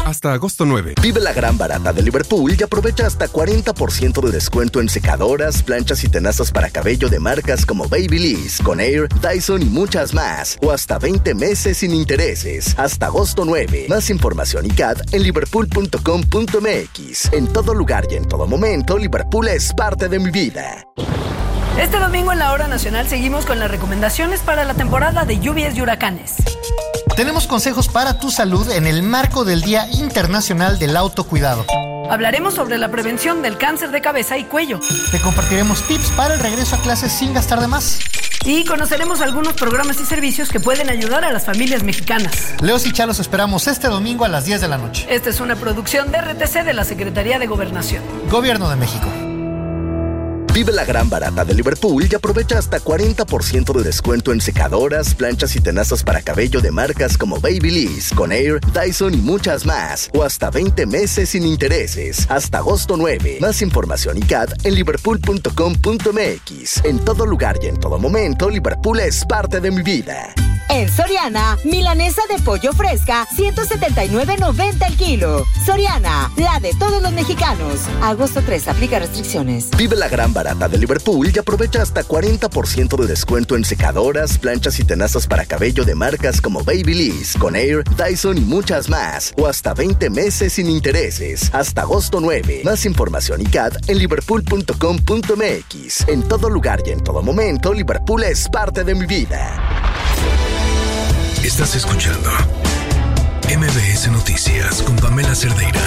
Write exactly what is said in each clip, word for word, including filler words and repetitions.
hasta agosto nueve. Vive la gran barata de Liverpool y aprovecha hasta cuarenta por ciento de descuento en secadoras, planchas y tenazas para cabello de marcas como Babyliss, Conair, Dyson y muchas más. O hasta veinte meses sin intereses. Hasta agosto nueve. Más información y C A D en liverpool punto com punto m x. En todo lugar y en todo momento, Liverpool es parte de mi vida. Este domingo en la Hora Nacional seguimos con las recomendaciones para la temporada de lluvias y huracanes. Tenemos consejos para tu salud en el marco del Día Internacional del Autocuidado. Hablaremos sobre la prevención del cáncer de cabeza y cuello. Te compartiremos tips para el regreso a clases sin gastar de más. Y conoceremos algunos programas y servicios que pueden ayudar a las familias mexicanas. Leos y Chalos esperamos este domingo a las diez de la noche. Esta es una producción de R T C de la Secretaría de Gobernación. Gobierno de México. Vive la gran barata de Liverpool y aprovecha hasta cuarenta por ciento de descuento en secadoras, planchas y tenazas para cabello de marcas como Babyliss, Conair, Dyson y muchas más. O hasta veinte meses sin intereses. Hasta agosto nueve. Más información y C A D en liverpool punto com punto m x. En todo lugar y en todo momento, Liverpool es parte de mi vida. En Soriana, milanesa de pollo fresca, ciento setenta y nueve noventa el kilo. Soriana, la de todos los mexicanos. Agosto tres, aplica restricciones. Vive la gran barata de Liverpool y aprovecha hasta cuarenta por ciento de descuento en secadoras, planchas y tenazas para cabello de marcas como Babyliss, Conair, Dyson y muchas más. O hasta veinte meses sin intereses. Hasta agosto nueve. Más información y C A D en liverpool punto com punto m x. En todo lugar y en todo momento, Liverpool es parte de mi vida. Estás escuchando M B S Noticias con Pamela Cerdeira.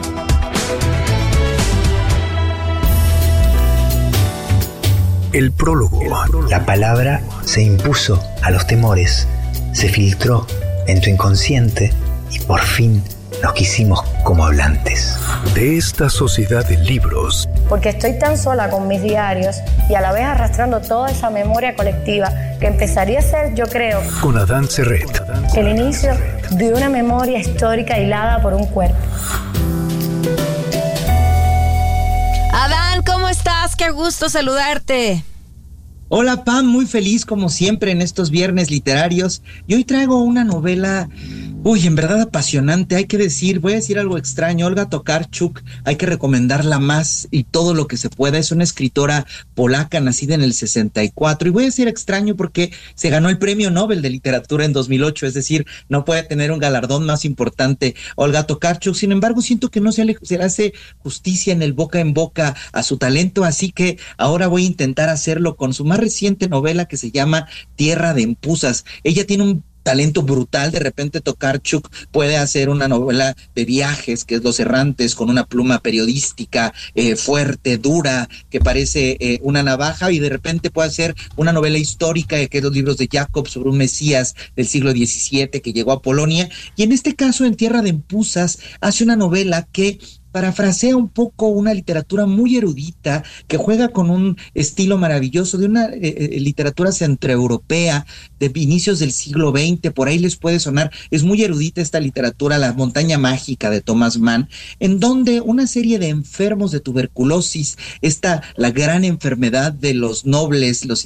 El prólogo. La palabra se impuso a los temores, se filtró en tu inconsciente y por fin nos quisimos como hablantes. De esta sociedad de libros. Porque estoy tan sola con mis diarios y a la vez arrastrando toda esa memoria colectiva que empezaría a ser, yo creo, con Adán Serret, el inicio de una memoria histórica hilada por un cuerpo. Adán, ¿cómo estás? Qué gusto saludarte. Hola Pam, muy feliz como siempre en estos viernes literarios. Y hoy traigo una novela, uy, en verdad apasionante, hay que decir, voy a decir algo extraño, Olga Tokarczuk, hay que recomendarla más y todo lo que se pueda. Es una escritora polaca nacida en el sesenta y cuatro, y voy a decir extraño porque se ganó el Premio Nobel de Literatura en dos mil ocho, es decir, no puede tener un galardón más importante Olga Tokarczuk. Sin embargo, siento que no se le, se le hace justicia en el boca en boca a su talento, así que ahora voy a intentar hacerlo con su más reciente novela que se llama Tierra de Empuzas. Ella tiene un talento brutal. De repente Tokarczuk puede hacer una novela de viajes, que es Los Errantes, con una pluma periodística eh, fuerte, dura, que parece eh, una navaja, y de repente puede hacer una novela histórica, que es los libros de Jacob sobre un Mesías del siglo diecisiete que llegó a Polonia, y en este caso, en Tierra de Empuzas, hace una novela que parafrasea un poco una literatura muy erudita, que juega con un estilo maravilloso de una eh, literatura centroeuropea de inicios del siglo veinte, por ahí les puede sonar. Es muy erudita esta literatura, La montaña mágica de Thomas Mann, en donde una serie de enfermos de tuberculosis, esta la gran enfermedad de los nobles, los